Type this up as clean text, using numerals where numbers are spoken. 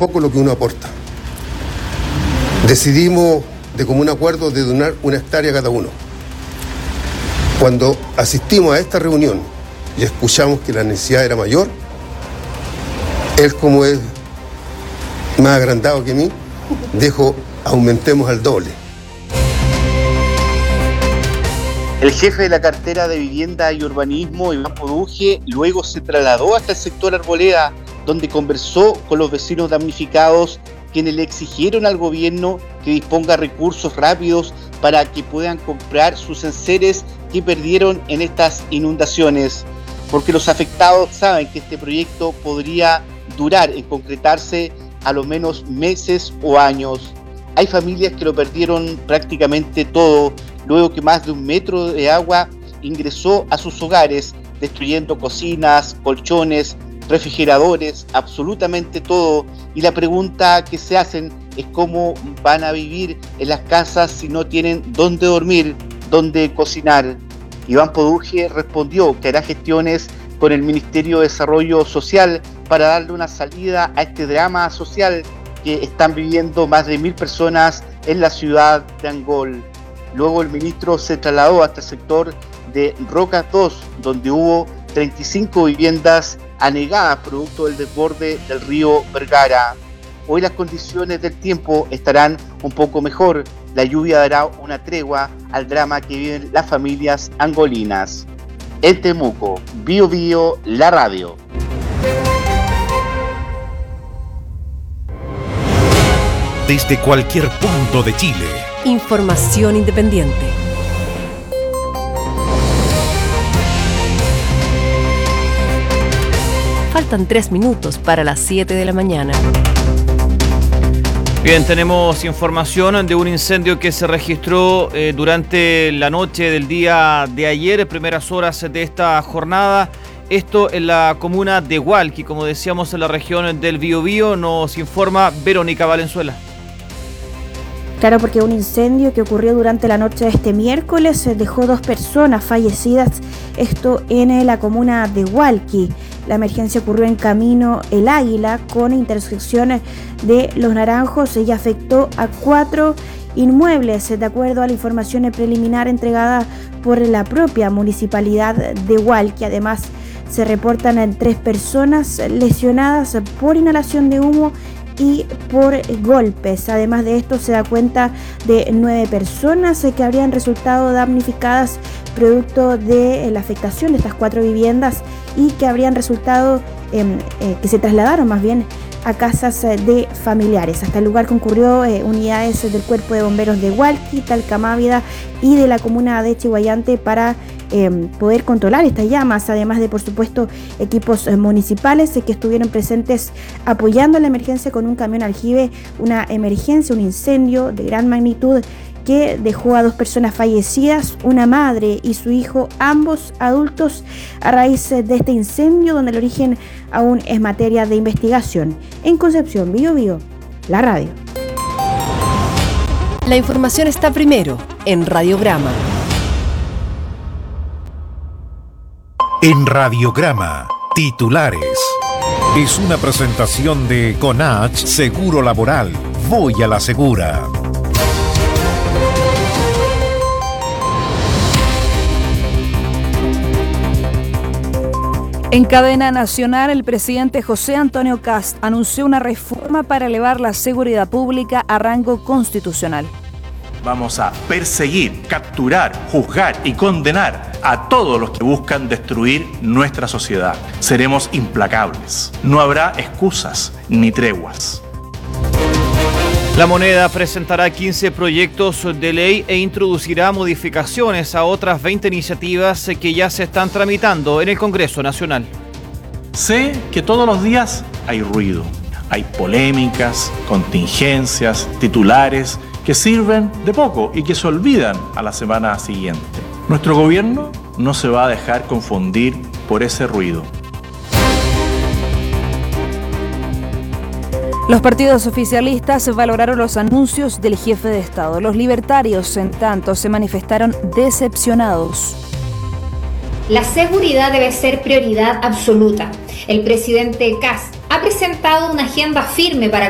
poco lo que uno aporta. Decidimos de común acuerdo de donar 1 hectárea a cada uno. Cuando asistimos a esta reunión y escuchamos que la necesidad era mayor, él, como es más agrandado que mí, dijo: aumentemos al doble. El jefe de la cartera de Vivienda y Urbanismo, Iván Poduje, luego se trasladó hasta el sector Arboleda, donde conversó con los vecinos damnificados, quienes le exigieron al gobierno que disponga recursos rápidos para que puedan comprar sus enseres que perdieron en estas inundaciones, porque los afectados saben que este proyecto podría durar en concretarse a lo menos meses o años. Hay familias que lo perdieron prácticamente todo, luego que más de 1 metro de agua ingresó a sus hogares, destruyendo cocinas, colchones, refrigeradores, absolutamente todo. Y la pregunta que se hacen es cómo van a vivir en las casas si no tienen dónde dormir, dónde cocinar. Iván Poduje respondió que hará gestiones con el Ministerio de Desarrollo Social para darle una salida a este drama social que están viviendo más de 1.000 personas en la ciudad de Angol. Luego el ministro se trasladó hasta el sector de Rocas 2, donde hubo 35 viviendas anegadas producto del desborde del río Vergara. Hoy las condiciones del tiempo estarán un poco mejor. La lluvia dará una tregua al drama que viven las familias angolinas. En Temuco, Bio Bio, la radio. Desde cualquier punto de Chile. Información independiente. Faltan 3 minutos para las 7 de la mañana. Bien, tenemos información de un incendio que se registró durante la noche del día de ayer, primeras horas de esta jornada. Esto en la comuna de Hualqui, como decíamos, en la región del Biobío. Nos informa Verónica Valenzuela. Claro, porque un incendio que ocurrió durante la noche de este miércoles dejó 2 personas fallecidas, esto en la comuna de Hualqui. La emergencia ocurrió en Camino El Águila con intersecciones de Los Naranjos y afectó a 4 inmuebles, de acuerdo a la información preliminar entregada por la propia municipalidad de Hualqui. Además, se reportan 3 personas lesionadas por inhalación de humo y por golpes. Además de esto, se da cuenta de 9 personas que habrían resultado damnificadas producto de la afectación de estas 4 viviendas y que habrían resultado, que se trasladaron más bien a casas de familiares. Hasta el lugar concurrió unidades del Cuerpo de Bomberos de Hualqui, Talcamávida y de la comuna de Chiguayante para poder controlar estas llamas, además de, por supuesto, equipos municipales que estuvieron presentes apoyando la emergencia con un camión aljibe, una emergencia, un incendio de gran magnitud que dejó a 2 personas fallecidas, una madre y su hijo, ambos adultos, a raíz de este incendio, donde el origen aún es materia de investigación. En Concepción, Bio Bio, la radio. La información está primero en Radiograma. En Radiograma, titulares. Es una presentación de Conach Seguro Laboral. Voy a la segura. En cadena nacional, el presidente José Antonio Kast anunció una reforma para elevar la seguridad pública a rango constitucional. Vamos a perseguir, capturar, juzgar y condenar a todos los que buscan destruir nuestra sociedad. Seremos implacables. No habrá excusas ni treguas. La Moneda presentará 15 proyectos de ley e introducirá modificaciones a otras 20 iniciativas que ya se están tramitando en el Congreso Nacional. Sé que todos los días hay ruido, hay polémicas, contingencias, titulares que sirven de poco y que se olvidan a la semana siguiente. Nuestro gobierno no se va a dejar confundir por ese ruido. Los partidos oficialistas valoraron los anuncios del jefe de Estado. Los libertarios, en tanto, se manifestaron decepcionados. La seguridad debe ser prioridad absoluta. El presidente Kast ha presentado una agenda firme para